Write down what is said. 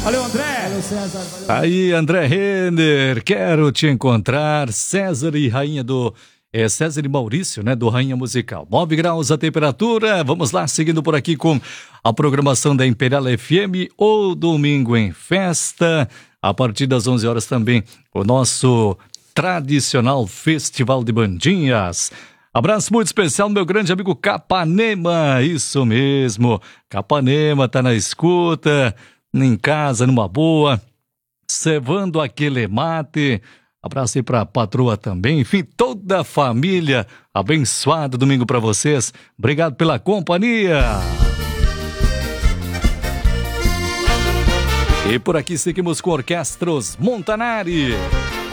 Valeu, André. Valeu, César. Valeu. Aí, André Renner, quero te encontrar. César e Rainha do... César e Maurício, né, do Rainha Musical. 9 graus a temperatura. Vamos lá, seguindo por aqui com a programação da Imperial FM, o Domingo em Festa. A partir das 11 horas também, o nosso tradicional Festival de Bandinhas. Abraço muito especial, meu grande amigo Capanema. Isso mesmo, Capanema tá na escuta, em casa, numa boa, cevando aquele mate. Abraço aí pra patroa também, enfim, toda a família. Abençoado domingo pra vocês. Obrigado pela companhia. E por aqui seguimos com Orquestros Montanari.